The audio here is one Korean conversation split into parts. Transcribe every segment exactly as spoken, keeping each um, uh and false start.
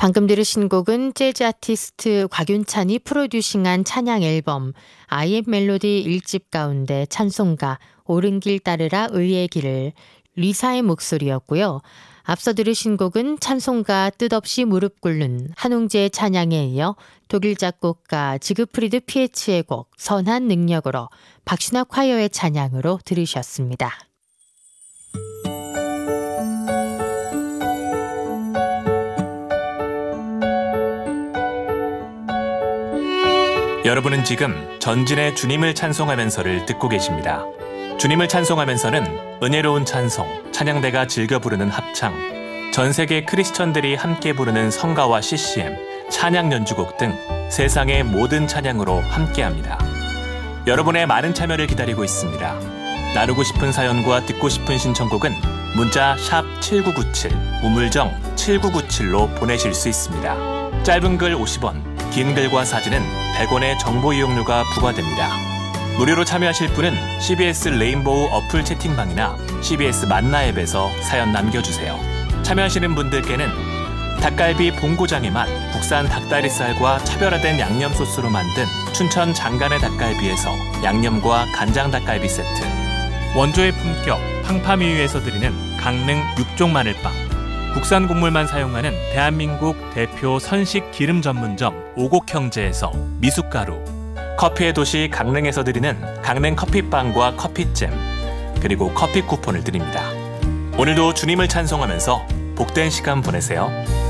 방금 들으신 곡은 재즈 아티스트 곽윤찬이 프로듀싱한 찬양 앨범 I am 멜로디 일 집 가운데 찬송가 옳은 길 따르라 의의 길을 리사의 목소리였고요. 앞서 들으신 곡은 찬송가 뜻없이 무릎 꿇는 한웅재의 찬양에 이어 독일 작곡가 지그프리드 피에츠의 곡 선한 능력으로 박신화 콰이어의 찬양으로 들으셨습니다. 여러분은 지금 전진의 주님을 찬송하면서를 듣고 계십니다. 주님을 찬송하면서는 은혜로운 찬송, 찬양대가 즐겨 부르는 합창, 전 세계 크리스천들이 함께 부르는 성가와 씨씨엠, 찬양 연주곡 등 세상의 모든 찬양으로 함께합니다. 여러분의 많은 참여를 기다리고 있습니다. 나누고 싶은 사연과 듣고 싶은 신청곡은 문자 샵 칠구구칠, 우물정 칠구구칠로 보내실 수 있습니다. 짧은 글 오십 원, 긴 글과 사진은 백 원의 정보 이용료가 부과됩니다. 무료로 참여하실 분은 씨비에스 레인보우 어플 채팅방이나 씨비에스 만나 앱에서 사연 남겨주세요. 참여하시는 분들께는 닭갈비 본고장의 맛, 국산 닭다리살과 차별화된 양념 소스로 만든 춘천 장간의 닭갈비에서 양념과 간장 닭갈비 세트, 원조의 품격 팡파미유에서 드리는 강릉 육종 마늘빵, 국산 곡물만 사용하는 대한민국 대표 선식 기름 전문점 오곡형제에서 미숫가루, 커피의 도시 강릉에서 드리는 강릉 커피빵과 커피잼, 그리고 커피 쿠폰을 드립니다. 오늘도 주님을 찬송하면서 복된 시간 보내세요.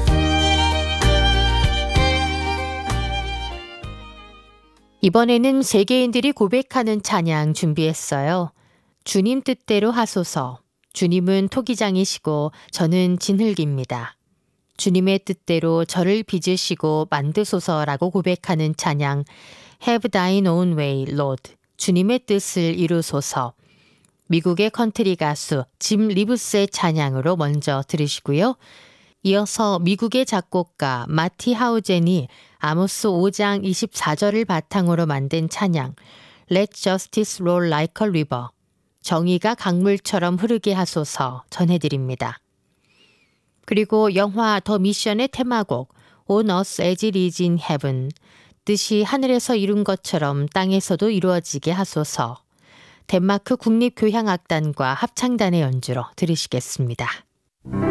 이번에는 세계인들이 고백하는 찬양 준비했어요. 주님 뜻대로 하소서. 주님은 토기장이시고 저는 진흙입니다. 주님의 뜻대로 저를 빚으시고 만드소서라고 고백하는 찬양 Have Thine Own Way, Lord. 주님의 뜻을 이루소서. 미국의 컨트리 가수 짐 리브스의 찬양으로 먼저 들으시고요. 이어서 미국의 작곡가 마티 하우젠이 아모스 오 장 이십사 절을 바탕으로 만든 찬양 Let Justice Roll Like a River. 정의가 강물처럼 흐르게 하소서 전해드립니다. 그리고 영화 더 미션의 테마곡 On Us As It Is in Heaven. 뜻이 하늘에서 이룬 것처럼 땅에서도 이루어지게 하소서. 덴마크 국립교향악단과 합창단의 연주로 들으시겠습니다.